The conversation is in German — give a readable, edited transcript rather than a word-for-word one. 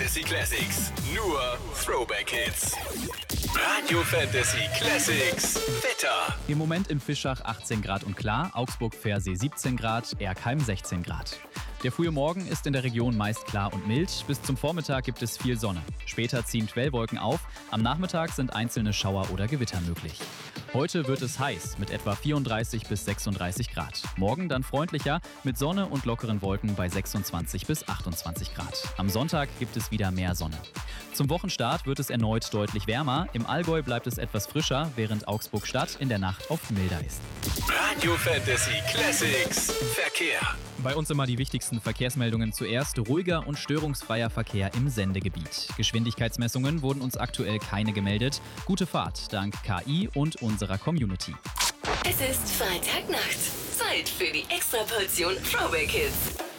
Fantasy Classics. Nur Throwback Hits. Radio Fantasy Classics. Wetter. Im Moment im Fischach 18 Grad und klar, Augsburg-Pfersee 17 Grad, Erkheim 16 Grad. Der frühe Morgen ist in der Region meist klar und mild. Bis zum Vormittag gibt es viel Sonne. Später ziehen Quellwolken auf. Am Nachmittag sind einzelne Schauer oder Gewitter möglich. Heute wird es heiß mit etwa 34 bis 36 Grad. Morgen dann freundlicher mit Sonne und lockeren Wolken bei 26 bis 28 Grad. Am Sonntag gibt es wieder mehr Sonne. Zum Wochenstart wird es erneut deutlich wärmer. Im Allgäu bleibt es etwas frischer, während Augsburg-Stadt in der Nacht oft milder ist. Radio Fantasy Classics. Verkehr. Bei uns immer die wichtigsten Verkehrsmeldungen zuerst. Ruhiger und störungsfreier Verkehr im Sendegebiet. Geschwindigkeitsmessungen wurden uns aktuell keine gemeldet. Gute Fahrt dank KI und unserer Community. Es ist Freitagnacht. Zeit für die Extraportion Throwback Hits.